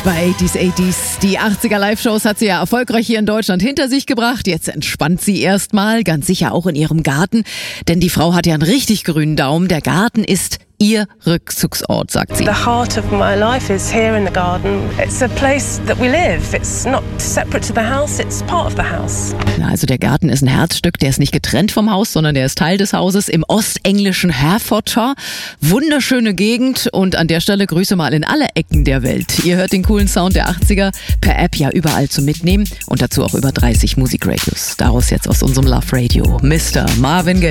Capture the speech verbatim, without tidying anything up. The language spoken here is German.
Bei achtziger, achtziger. Die achtziger Live-Shows hat sie ja erfolgreich hier in Deutschland hinter sich gebracht. Jetzt entspannt sie erstmal, ganz sicher auch in ihrem Garten. Denn die Frau hat ja einen richtig grünen Daumen. Der Garten ist ihr Rückzugsort, sagt sie. The heart of my life is here in the garden. It's a place that we live. It's not separate to the house, it's part of the house. Na, also der Garten ist ein Herzstück, der ist nicht getrennt vom Haus, sondern der ist Teil des Hauses im ostenglischen Herefordshire. Wunderschöne Gegend und an der Stelle Grüße mal in alle Ecken der Welt. Ihr hört den coolen Sound der achtziger per App ja überall zum Mitnehmen und dazu auch über dreißig Musikradios. Daraus jetzt aus unserem Love Radio Mister Marvin Gaye.